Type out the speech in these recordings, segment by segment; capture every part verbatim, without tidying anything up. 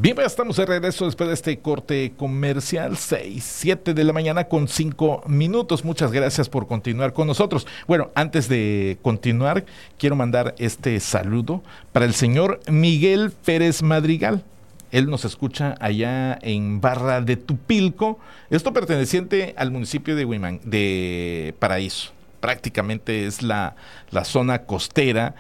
Bien, pues estamos de regreso después de este corte comercial, seis, siete de la mañana con cinco minutos. Muchas gracias por continuar con nosotros. Bueno, antes de continuar, quiero mandar este saludo para el señor Miguel Pérez Madrigal. Él nos escucha allá en Barra de Tupilco, esto perteneciente al municipio de Huimán, de Paraíso. Prácticamente es la, la zona costera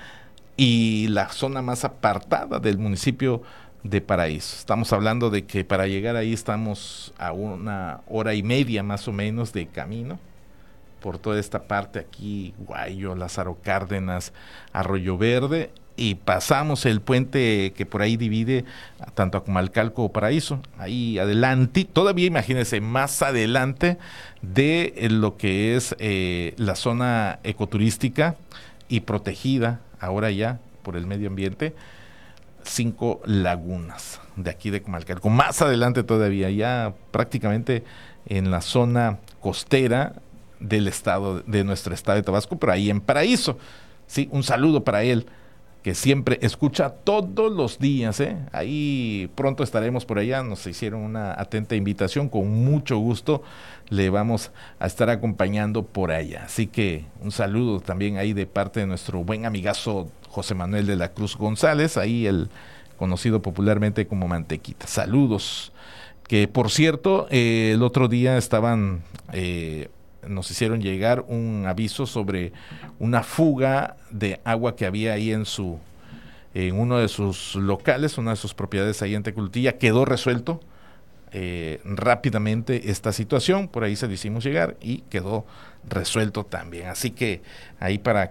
y la zona más apartada del municipio de Paraíso. Estamos hablando de que para llegar ahí estamos a una hora y media más o menos de camino por toda esta parte aquí, Guayo, Lázaro Cárdenas, Arroyo Verde, y pasamos el puente que por ahí divide tanto a Comalcalco o Paraíso, ahí adelante, todavía imagínense, más adelante de lo que es eh, la zona ecoturística y protegida, ahora ya por el medio ambiente, Cinco Lagunas, de aquí de Comalcalco. Más adelante todavía, ya prácticamente en la zona costera del estado, de nuestro estado de Tabasco, pero ahí en Paraíso. Sí, un saludo para él, que siempre escucha todos los días, ¿eh? Ahí pronto estaremos por allá, nos hicieron una atenta invitación, con mucho gusto le vamos a estar acompañando por allá. Así que un saludo también ahí de parte de nuestro buen amigazo José Manuel de la Cruz González, ahí el conocido popularmente como Mantequita. Saludos, que por cierto, eh, el otro día estaban... Eh, nos hicieron llegar un aviso sobre una fuga de agua que había ahí en su en uno de sus locales, una de sus propiedades ahí en Tecultilla. Quedó resuelto eh, rápidamente esta situación, por ahí se lo hicimos llegar y quedó resuelto también. Así que ahí para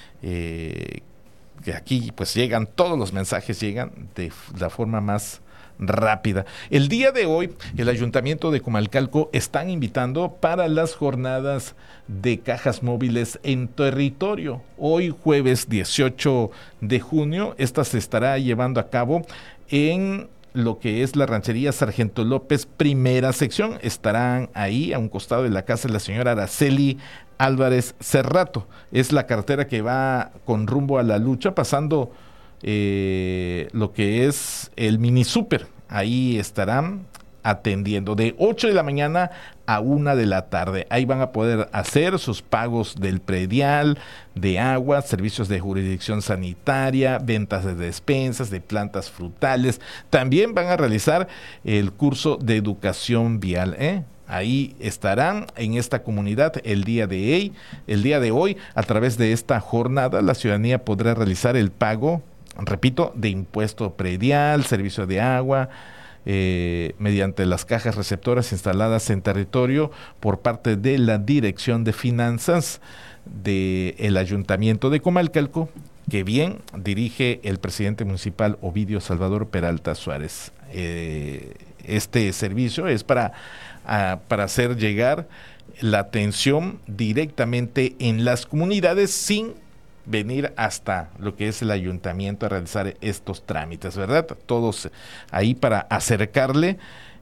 eh, que aquí pues llegan, todos los mensajes llegan de la forma más rápida. El día de hoy, el Ayuntamiento de Comalcalco están invitando para las jornadas de cajas móviles en territorio. Hoy, jueves dieciocho de junio, esta se estará llevando a cabo en lo que es la ranchería Sargento López, primera sección. Estarán ahí a un costado de la casa de la señora Araceli Álvarez Cerrato. Es la carretera que va con rumbo a La Lucha, pasando Eh, lo que es el mini super. Ahí estarán atendiendo de ocho de la mañana a una de la tarde. Ahí van a poder hacer sus pagos del predial, de agua, servicios de jurisdicción sanitaria, ventas de despensas, de plantas frutales. También van a realizar el curso de educación vial, ¿eh? Ahí estarán en esta comunidad el día de hoy. El día de hoy, a través de esta jornada, la ciudadanía podrá realizar el pago, repito, de impuesto predial, servicio de agua, eh, mediante las cajas receptoras instaladas en territorio por parte de la Dirección de Finanzas del Ayuntamiento de Comalcalco, que bien dirige el presidente municipal Ovidio Salvador Peralta Suárez. Eh, este servicio es para, a, para hacer llegar la atención directamente en las comunidades sin venir hasta lo que es el ayuntamiento a realizar estos trámites, ¿verdad? Todos ahí para acercarle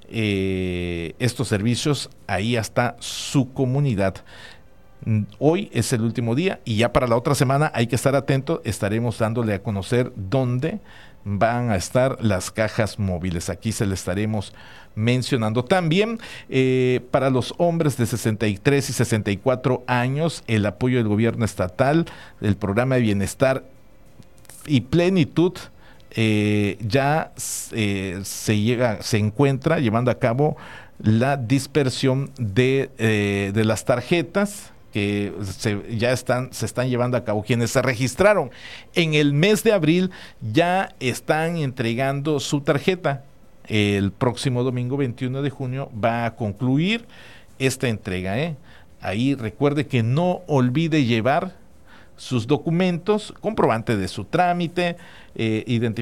eh, estos servicios ahí hasta su comunidad. Hoy es el último día y ya para la otra semana hay que estar atento, estaremos dándole a conocer dónde van a estar las cajas móviles. Aquí se le estaremos mencionando también eh, para los hombres de sesenta y tres y sesenta y cuatro años, el apoyo del gobierno estatal, el programa de bienestar y plenitud eh, ya eh, se llega, se encuentra llevando a cabo la dispersión de, eh, de las tarjetas que se, ya están, se están llevando a cabo. Quienes se registraron en el mes de abril ya están entregando su tarjeta. El próximo domingo veintiuno de junio va a concluir esta entrega, ¿eh? Ahí recuerde que no olvide llevar sus documentos, comprobante de su trámite, eh, identificación